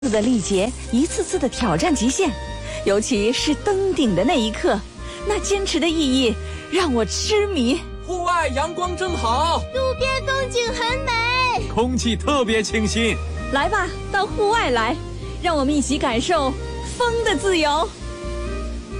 的力竭，一次次的挑战极限，尤其是登顶的那一刻，那坚持的意义让我痴迷。 户外阳光正好， 路边风景很美， 空气特别清新。 来吧，到户外来，让我们一起感受风的自由。